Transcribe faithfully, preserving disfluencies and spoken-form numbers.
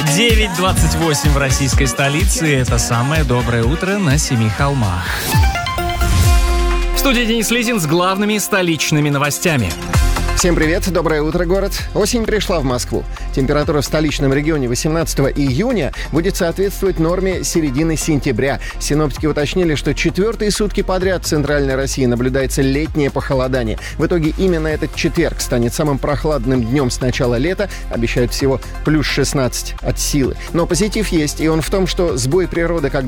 девять двадцать восемь в российской столице. Это самое доброе утро на Семи холмах. В студии Денис Лизин с главными столичными новостями. Всем привет, доброе утро, город. Осень пришла в Москву. Температура в столичном регионе восемнадцатого июня будет соответствовать норме середины сентября. Синоптики уточнили, что четвертые сутки подряд в Центральной России наблюдается летнее похолодание. В итоге именно этот четверг станет самым прохладным днем с начала лета. Обещают всего плюс шестнадцать от силы. Но позитив есть, и он в том, что сбой природы, когда